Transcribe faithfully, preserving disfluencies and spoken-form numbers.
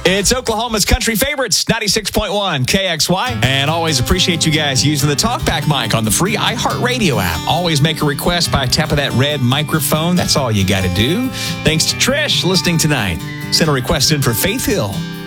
It's Oklahoma's country favorites, ninety-six point one K X Y. And always appreciate you guys using the TalkBack mic on the free iHeartRadio app. Always make a request by tapping that red microphone. That's all you got to do. Thanks to Trish listening tonight. Send a request in for Faith Hill.